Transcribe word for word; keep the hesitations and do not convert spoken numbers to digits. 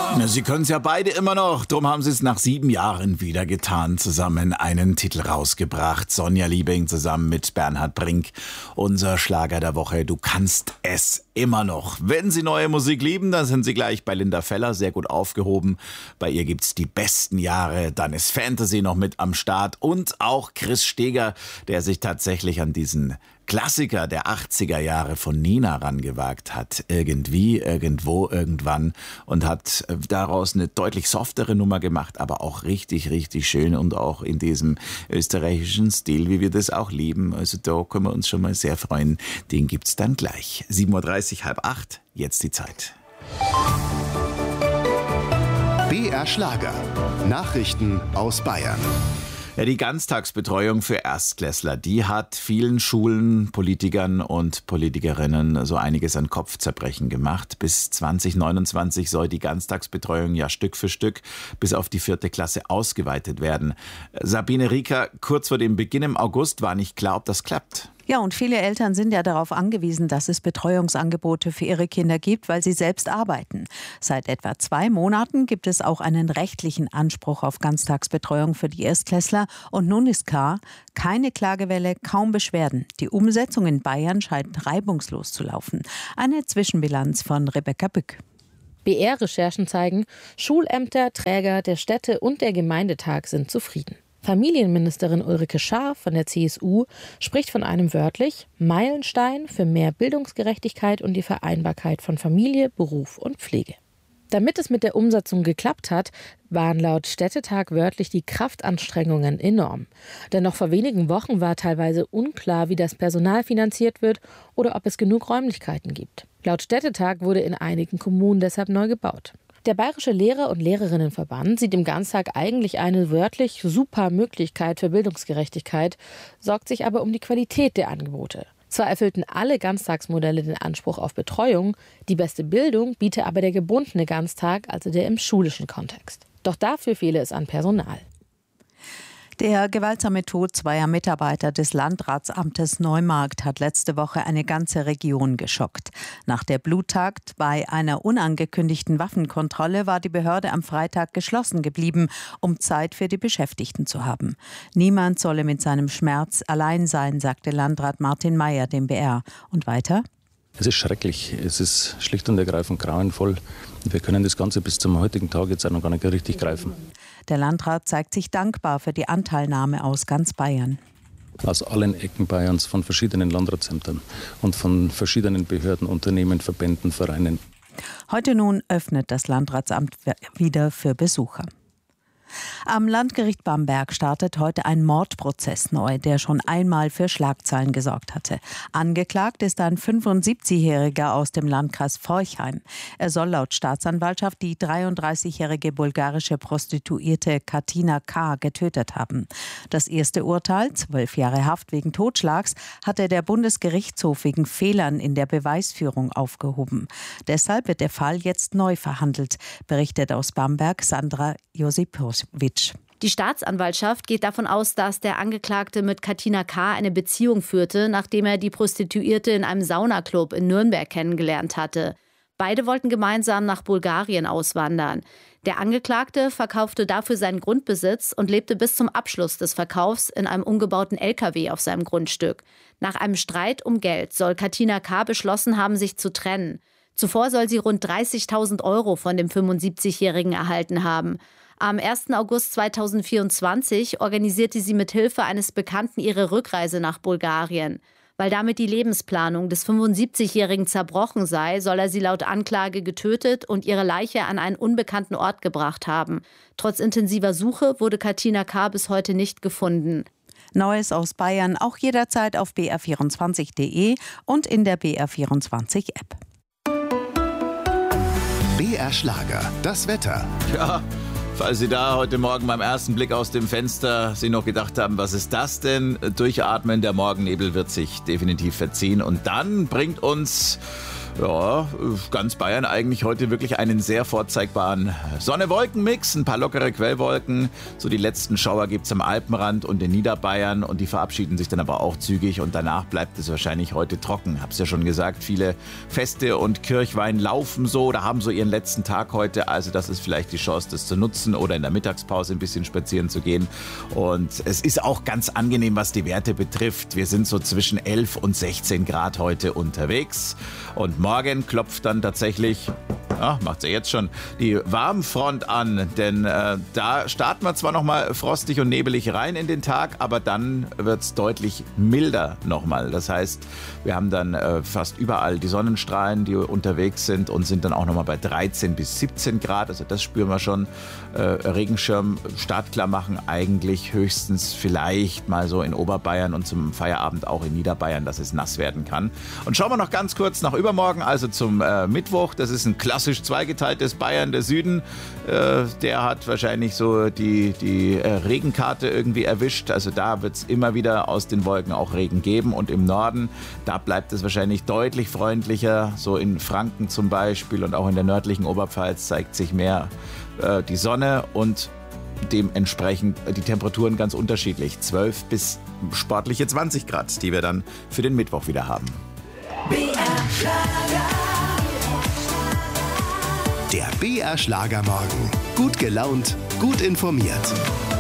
Sie können es ja beide immer noch. Drum haben sie es nach sieben Jahren wieder getan. Zusammen einen Titel rausgebracht. Sonja Liebing zusammen mit Bernhard Brink. Unser Schlager der Woche. Du kannst es immer noch. Wenn Sie neue Musik lieben, dann sind Sie gleich bei Linda Feller sehr gut aufgehoben. Bei ihr gibt's die besten Jahre. Dann ist Fantasy noch mit am Start. Und auch Chris Steger, der sich tatsächlich an diesen Klassiker der achtziger Jahre von Nina rangewagt hat. Irgendwie, irgendwo, irgendwann. Und hat daraus eine deutlich softere Nummer gemacht, aber auch richtig, richtig schön und auch in diesem österreichischen Stil, wie wir das auch lieben. Also da können wir uns schon mal sehr freuen. Den gibt's dann gleich. sieben Uhr dreißig, halb acht, jetzt die Zeit. B R Schlager. Nachrichten aus Bayern. Ja, die Ganztagsbetreuung für Erstklässler, die hat vielen Schulen, Politikern und Politikerinnen so einiges an Kopfzerbrechen gemacht. Bis zwanzig neunundzwanzig soll die Ganztagsbetreuung ja Stück für Stück bis auf die vierte Klasse ausgeweitet werden. Sabine Rieker, kurz vor dem Beginn im August war nicht klar, ob das klappt. Ja, und viele Eltern sind ja darauf angewiesen, dass es Betreuungsangebote für ihre Kinder gibt, weil sie selbst arbeiten. Seit etwa zwei Monaten gibt es auch einen rechtlichen Anspruch auf Ganztagsbetreuung für die Erstklässler. Und nun ist klar, keine Klagewelle, kaum Beschwerden. Die Umsetzung in Bayern scheint reibungslos zu laufen. Eine Zwischenbilanz von Rebecca Bück. B R-Recherchen zeigen, Schulämter, Träger, der Städte und der Gemeindetag sind zufrieden. Familienministerin Ulrike Schaar von der C S U spricht von einem wörtlich Meilenstein für mehr Bildungsgerechtigkeit und die Vereinbarkeit von Familie, Beruf und Pflege. Damit es mit der Umsetzung geklappt hat, waren laut Städtetag wörtlich die Kraftanstrengungen enorm. Denn noch vor wenigen Wochen war teilweise unklar, wie das Personal finanziert wird oder ob es genug Räumlichkeiten gibt. Laut Städtetag wurde in einigen Kommunen deshalb neu gebaut. Der Bayerische Lehrer- und Lehrerinnenverband sieht im Ganztag eigentlich eine wörtlich super Möglichkeit für Bildungsgerechtigkeit, sorgt sich aber um die Qualität der Angebote. Zwar erfüllten alle Ganztagsmodelle den Anspruch auf Betreuung, die beste Bildung biete aber der gebundene Ganztag, also der im schulischen Kontext. Doch dafür fehle es an Personal. Der gewaltsame Tod zweier Mitarbeiter des Landratsamtes Neumarkt hat letzte Woche eine ganze Region geschockt. Nach der Bluttat bei einer unangekündigten Waffenkontrolle war die Behörde am Freitag geschlossen geblieben, um Zeit für die Beschäftigten zu haben. Niemand solle mit seinem Schmerz allein sein, sagte Landrat Martin Mayer dem B R. Und weiter? Es ist schrecklich, es ist schlicht und ergreifend grauenvoll. Wir können das Ganze bis zum heutigen Tag jetzt auch noch gar nicht richtig greifen. Der Landrat zeigt sich dankbar für die Anteilnahme aus ganz Bayern. Aus allen Ecken Bayerns, von verschiedenen Landratsämtern und von verschiedenen Behörden, Unternehmen, Verbänden, Vereinen. Heute nun öffnet das Landratsamt wieder für Besucher. Am Landgericht Bamberg startet heute ein Mordprozess neu, der schon einmal für Schlagzeilen gesorgt hatte. Angeklagt ist ein fünfundsiebzigjähriger aus dem Landkreis Forchheim. Er soll laut Staatsanwaltschaft die dreiunddreißigjährige bulgarische Prostituierte Katina K. getötet haben. Das erste Urteil, zwölf Jahre Haft wegen Totschlags, hatte der Bundesgerichtshof wegen Fehlern in der Beweisführung aufgehoben. Deshalb wird der Fall jetzt neu verhandelt, berichtet aus Bamberg Sandra Josipowitsch. Die Staatsanwaltschaft geht davon aus, dass der Angeklagte mit Katina K. eine Beziehung führte, nachdem er die Prostituierte in einem Saunaclub in Nürnberg kennengelernt hatte. Beide wollten gemeinsam nach Bulgarien auswandern. Der Angeklagte verkaufte dafür seinen Grundbesitz und lebte bis zum Abschluss des Verkaufs in einem umgebauten L K W auf seinem Grundstück. Nach einem Streit um Geld soll Katina K. beschlossen haben, sich zu trennen. Zuvor soll sie rund dreißigtausend Euro von dem fünfundsiebzigjährigen erhalten haben. Am ersten August zweitausendvierundzwanzig organisierte sie mit Hilfe eines Bekannten ihre Rückreise nach Bulgarien. Weil damit die Lebensplanung des fünfundsiebzigjährigen zerbrochen sei, soll er sie laut Anklage getötet und ihre Leiche an einen unbekannten Ort gebracht haben. Trotz intensiver Suche wurde Katina K. bis heute nicht gefunden. Neues aus Bayern auch jederzeit auf b r vierundzwanzig punkt d e und in der B R vierundzwanzig App. B R Schlager, das Wetter. Ja. Falls Sie da heute Morgen beim ersten Blick aus dem Fenster sich noch gedacht haben, was ist das denn? Durchatmen, der Morgennebel wird sich definitiv verziehen. Und dann bringt uns Ja, ganz Bayern eigentlich heute wirklich einen sehr vorzeigbaren Sonne-Wolken-Mix. Ein paar lockere Quellwolken. So die letzten Schauer gibt es am Alpenrand und in Niederbayern. Und die verabschieden sich dann aber auch zügig. Und danach bleibt es wahrscheinlich heute trocken. Hab's ja schon gesagt, viele Feste und Kirchweih laufen so oder haben so ihren letzten Tag heute. Also das ist vielleicht die Chance, das zu nutzen oder in der Mittagspause ein bisschen spazieren zu gehen. Und es ist auch ganz angenehm, was die Werte betrifft. Wir sind so zwischen elf und sechzehn Grad heute unterwegs. Und morgen klopft dann tatsächlich, ja, macht sie ja jetzt schon, die Warmfront an. Denn äh, da starten wir zwar nochmal frostig und nebelig rein in den Tag, aber dann wird es deutlich milder nochmal. Das heißt, wir haben dann äh, fast überall die Sonnenstrahlen, die unterwegs sind und sind dann auch nochmal bei dreizehn bis siebzehn Grad. Also das spüren wir schon. Äh, Regenschirm startklar machen eigentlich höchstens vielleicht mal so in Oberbayern und zum Feierabend auch in Niederbayern, dass es nass werden kann. Und schauen wir noch ganz kurz nach übermorgen, also zum äh, Mittwoch. Das ist ein klassisch zweigeteiltes Bayern. Der Süden, äh, der hat wahrscheinlich so die, die äh, Regenkarte irgendwie erwischt. Also da wird es immer wieder aus den Wolken auch Regen geben. Und im Norden, da bleibt es wahrscheinlich deutlich freundlicher. So in Franken zum Beispiel und auch in der nördlichen Oberpfalz zeigt sich mehr äh, die Sonne und dementsprechend die Temperaturen ganz unterschiedlich. zwölf bis sportliche zwanzig Grad, die wir dann für den Mittwoch wieder haben. B R Schlager. Der B R Schlagermorgen. Gut gelaunt, gut informiert.